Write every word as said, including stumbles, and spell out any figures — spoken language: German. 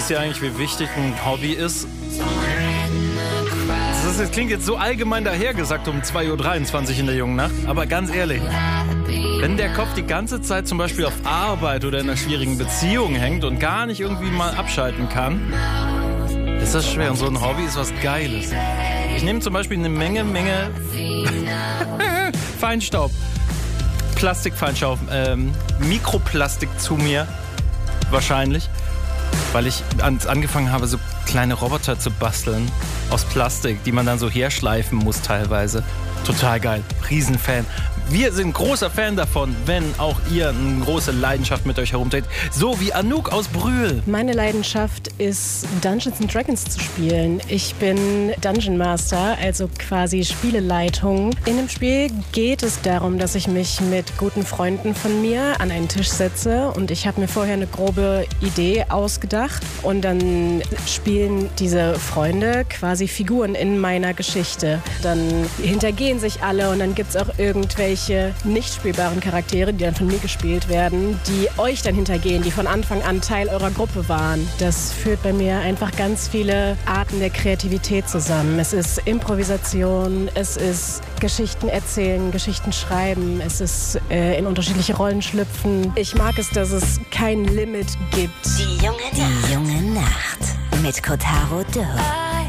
Wisst ihr eigentlich, wie wichtig ein Hobby ist? Das, ist, das klingt jetzt so allgemein dahergesagt um zwei Uhr dreiundzwanzig in der jungen Nacht, aber ganz ehrlich, wenn der Kopf die ganze Zeit zum Beispiel auf Arbeit oder in einer schwierigen Beziehung hängt und gar nicht irgendwie mal abschalten kann, ist das schwer. Und so ein Hobby ist was Geiles. Ich nehme zum Beispiel eine Menge, Menge Feinstaub, Plastikfeinstaub, ähm, Mikroplastik zu mir, wahrscheinlich, weil ich an, angefangen habe, so kleine Roboter zu basteln aus Plastik, die man dann so herschleifen muss teilweise. Total geil, Riesenfan. Wir sind großer Fan davon, wenn auch ihr eine große Leidenschaft mit euch herumträgt. So wie Anouk aus Brühl. Meine Leidenschaft ist, Dungeons and Dragons zu spielen. Ich bin Dungeon Master, also quasi Spieleleitung. In dem Spiel geht es darum, dass ich mich mit guten Freunden von mir an einen Tisch setze und ich habe mir vorher eine grobe Idee ausgedacht und dann spielen diese Freunde quasi Figuren in meiner Geschichte. Dann hintergehen sich alle und dann gibt es auch irgendwelche nicht spielbaren Charaktere, die dann von mir gespielt werden, die euch dann hintergehen, die von Anfang an Teil eurer Gruppe waren. Das führt bei mir einfach ganz viele Arten der Kreativität zusammen. Es ist Improvisation, es ist Geschichten erzählen, Geschichten schreiben, es ist äh, in unterschiedliche Rollen schlüpfen. Ich mag es, dass es kein Limit gibt. Die junge Nacht. Die junge Nacht mit Kotaro Dürr.